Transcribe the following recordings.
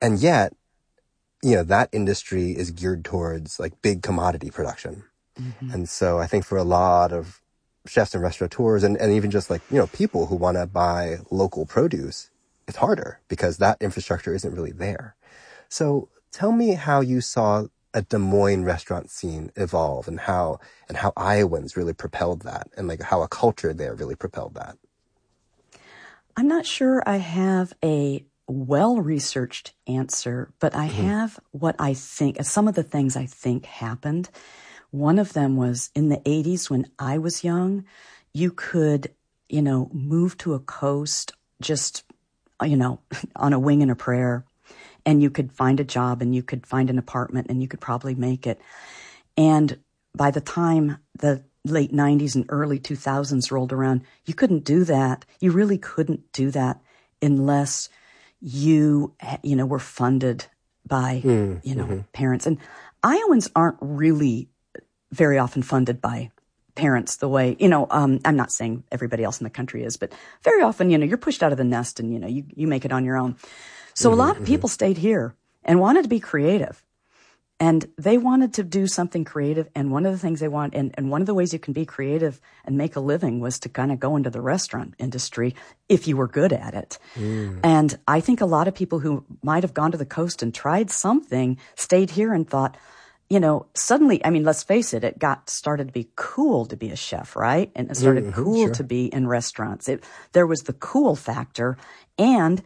And yet, that industry is geared towards like big commodity production. Mm-hmm. And so I think for a lot of chefs and restaurateurs and even just like, people who want to buy local produce, it's harder because that infrastructure isn't really there. So tell me how you saw a Des Moines restaurant scene evolve and how Iowans really propelled that and like how a culture there really propelled that. I'm not sure I have a well-researched answer, but I have what I think, some of the things I think happened. One of them was in the 80s when I was young, you could, move to a coast just, on a wing and a prayer, and you could find a job and you could find an apartment and you could probably make it. And by the time the late 90s and early 2000s rolled around, you couldn't do that. You really couldn't do that unless you were funded by, parents. And Iowans aren't really very often funded by parents the way, I'm not saying everybody else in the country is, but very often, you're pushed out of the nest and, you make it on your own. So a lot of people stayed here and wanted to be creative. And they wanted to do something creative. And one of the things they want, and one of the ways you can be creative and make a living was to kind of go into the restaurant industry if you were good at it. And I think a lot of people who might have gone to the coast and tried something stayed here and thought, suddenly, let's face it, it started to be cool to be a chef, right? And it started cool to be in restaurants. There was the cool factor, and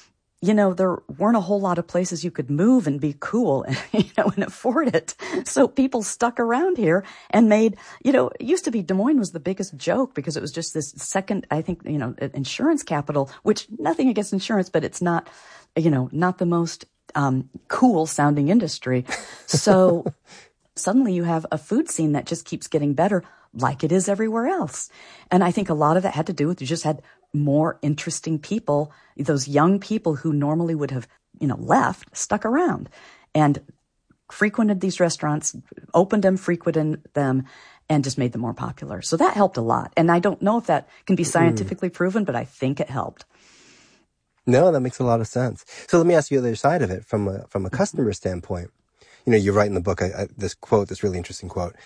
there weren't a whole lot of places you could move and be cool and, and afford it. So people stuck around here and made, it used to be Des Moines was the biggest joke because it was just this second, I think, insurance capital, which nothing against insurance, but it's not, not the most cool sounding industry. So suddenly you have a food scene that just keeps getting better like it is everywhere else. And I think a lot of that had to do with you just had more interesting people, those young people who normally would have, left, stuck around and frequented these restaurants, opened them, frequented them, and just made them more popular. So that helped a lot. And I don't know if that can be scientifically proven, but I think it helped. No, that makes a lot of sense. So let me ask you the other side of it from a customer standpoint. You write in the book this really interesting quote.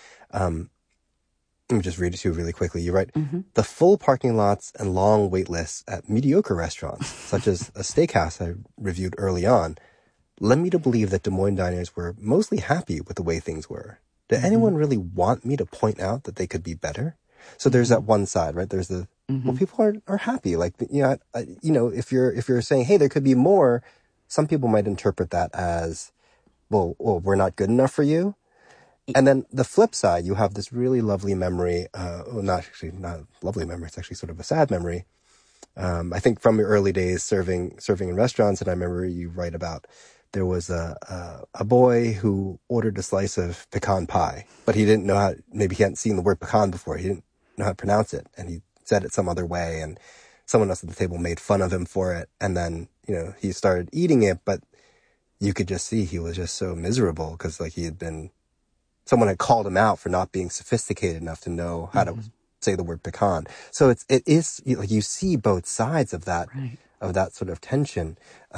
Let me just read it to you really quickly. You write, the full parking lots and long wait lists at mediocre restaurants, such as a steakhouse I reviewed early on, led me to believe that Des Moines diners were mostly happy with the way things were. Did anyone really want me to point out that they could be better? So there's that one side, right? There's the, well, people are happy. Like, if you're saying, hey, there could be more, some people might interpret that as, well, we're not good enough for you. And then the flip side, you have this really lovely memory, not a lovely memory, it's actually sort of a sad memory. I think from your early days serving in restaurants, and I remember you write about there was a boy who ordered a slice of pecan pie, but he didn't know maybe he hadn't seen the word pecan before. He didn't know how to pronounce it, and he said it some other way, and someone else at the table made fun of him for it. And then, he started eating it, but you could just see he was just so miserable because like someone had called him out for not being sophisticated enough to know how to say the word pecan. So it is like you see both sides of that, right, of that sort of tension.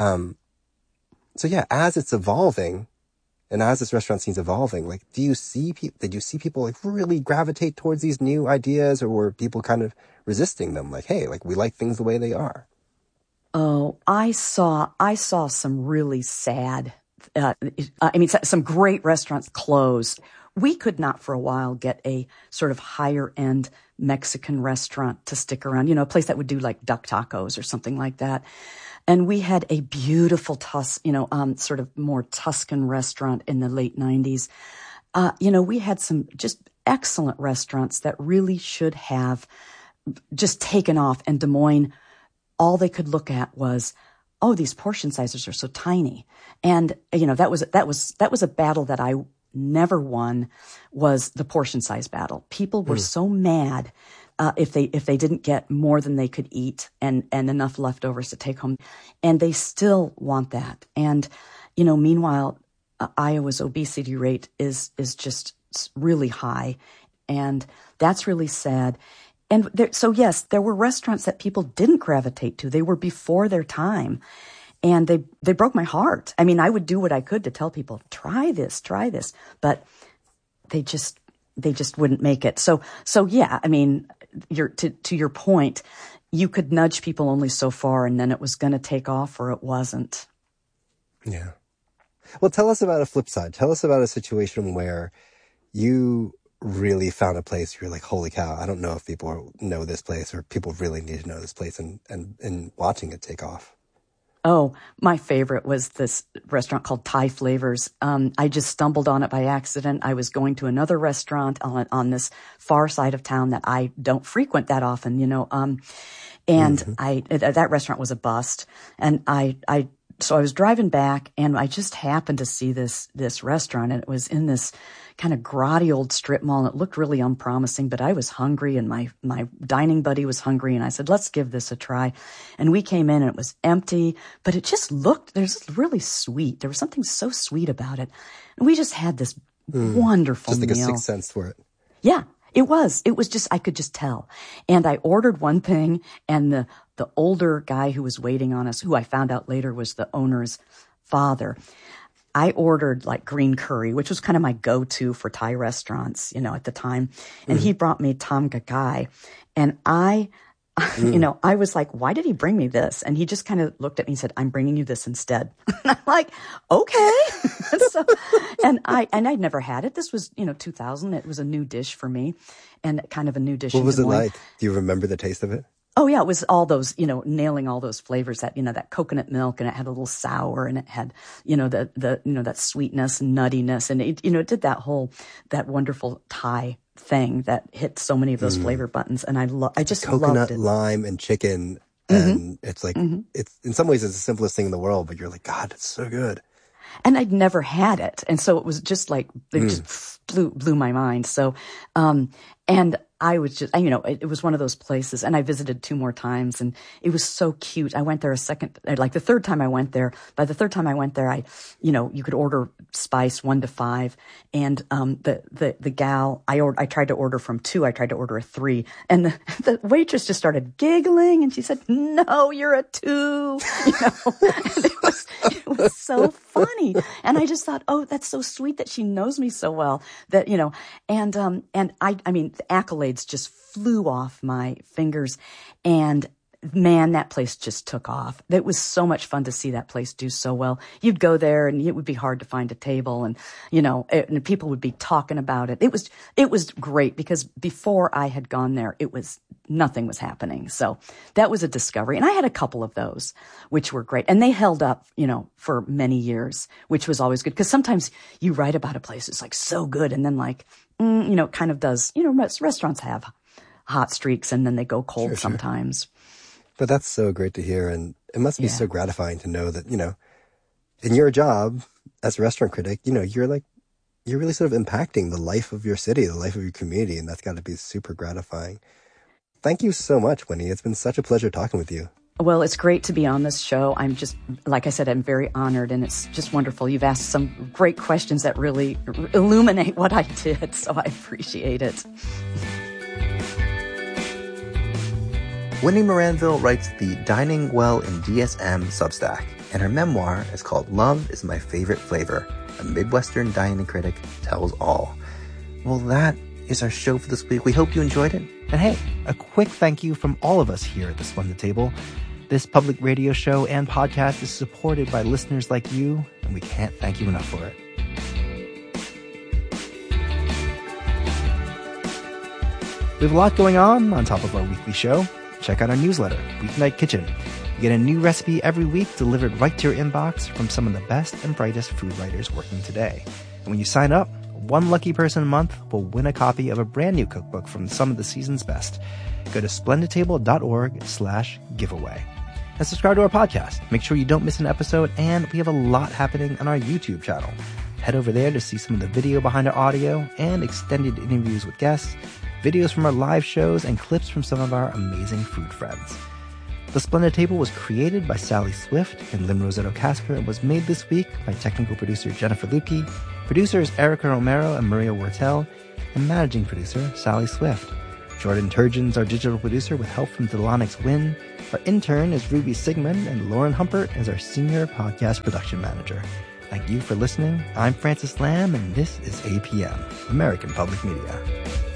So yeah, as it's evolving and as this restaurant scene's evolving, like, did you see people like really gravitate towards these new ideas, or were people kind of resisting them? Like, hey, like we like things the way they are. Oh, I saw some really sad, some great restaurants close. We could not for a while get a sort of higher end Mexican restaurant to stick around, a place that would do like duck tacos or something like that. And we had a beautiful sort of more Tuscan restaurant in the late 90s. We had some just excellent restaurants that really should have just taken off. And Des Moines, all they could look at was, oh, these portion sizes are so tiny. And, that was a battle that I never won, was the portion size battle. People were so mad if they didn't get more than they could eat and enough leftovers to take home. And they still want that. And, meanwhile, Iowa's obesity rate is just really high. And that's really sad. And so, yes, there were restaurants that people didn't gravitate to. They were before their time. And they broke my heart. I mean, I would do what I could to tell people, try this, but they just wouldn't make it. So yeah, I mean, to your point, you could nudge people only so far, and then it was going to take off or it wasn't. Yeah. Well, tell us about a flip side. Tell us about a situation where you really found a place you're like, holy cow, I don't know if people know this place or people really need to know this place, and watching it take off. Oh, my favorite was this restaurant called Thai Flavors. I just stumbled on it by accident. I was going to another restaurant on this far side of town that I don't frequent that often, that restaurant was a bust. And so I was driving back, and I just happened to see this restaurant, and it was in this kind of grotty old strip mall, and it looked really unpromising, but I was hungry, and my dining buddy was hungry, and I said, let's give this a try. And we came in, and it was empty, but it just looked, there's really sweet. There was something so sweet about it. And we just had this wonderful meal. Just like a sixth sense for it. Yeah, it was just, I could just tell. And I ordered one thing, and the older guy who was waiting on us, who I found out later was the owner's father, I ordered like green curry, which was kind of my go-to for Thai restaurants, at the time. And he brought me tom kha gai. And I was like, why did he bring me this? And he just kind of looked at me and said, I'm bringing you this instead. And I'm like, okay. And I'd never had it. This was, 2000. It was a new dish for me, and kind of a new dish. What was it like? Do you remember the taste of it? Oh yeah, it was all those, nailing all those flavors that, that coconut milk, and it had a little sour, and it had, that sweetness and nuttiness, and it, it did that wonderful Thai thing that hit so many of those flavor buttons, and I just coconut, loved it. lime, and chicken, and it's like it's in some ways it's the simplest thing in the world, but you're like, God, it's so good. And I'd never had it, and so it was just like it just blew my mind. So, and I was just, it was one of those places, and I visited 2 more times, and it was so cute. I went there the third time I went there. By the third time I went there, you could order spice 1 to 5, and the gal, I tried to order from 2, I tried to order a 3, and the waitress just started giggling, and she said, "No, you're a 2." And it was so funny, and I just thought, oh, that's so sweet that she knows me so well that and I mean the accolades just flew off my fingers, and man, that place just took off. It was so much fun to see that place do so well. You'd go there, and it would be hard to find a table, and and people would be talking about it. It was great, because before I had gone there, nothing was happening. So that was a discovery, and I had a couple of those, which were great, and they held up, for many years, which was always good, because sometimes you write about a place, it's like so good, and then like, it kind of does. Restaurants have hot streaks, and then they go cold sometimes. But that's so great to hear, and it must be so gratifying to know that, in your job as a restaurant critic, you're really sort of impacting the life of your city, the life of your community, and that's got to be super gratifying. Thank you so much, Winnie. It's been such a pleasure talking with you. Well, it's great to be on this show. I'm just, like I said, I'm very honored, and it's just wonderful. You've asked some great questions that really illuminate what I did, so I appreciate it. Winnie Moranville writes the Dining Well in DSM Substack, and her memoir is called Love is My Favorite Flavor, a Midwestern dining critic tells all. Well, that is our show for this week. We hope you enjoyed it. And hey, a quick thank you from all of us here at The Splendid Table. This public radio show and podcast is supported by listeners like you, and we can't thank you enough for it. We have a lot going on top of our weekly show. Check out our newsletter, Weeknight Kitchen. You get a new recipe every week delivered right to your inbox from some of the best and brightest food writers working today. And when you sign up, one lucky person a month will win a copy of a brand new cookbook from some of the season's best. Go to splendidtable.org/giveaway. And subscribe to our podcast. Make sure you don't miss an episode, and we have a lot happening on our YouTube channel. Head over there to see some of the video behind our audio and extended interviews with guests, videos from our live shows, and clips from some of our amazing food friends. The Splendid Table was created by Sally Swift and Lynn Rosetto Casper and was made this week by technical producer Jennifer Lukey, producers Erica Romero and Maria Wortel, and managing producer Sally Swift. Jordan Turgeon's our digital producer with help from Delanix Wynn. Our intern is Ruby Sigmund, and Lauren Humpert is our senior podcast production manager. Thank you for listening. I'm Francis Lamb, and this is APM, American Public Media.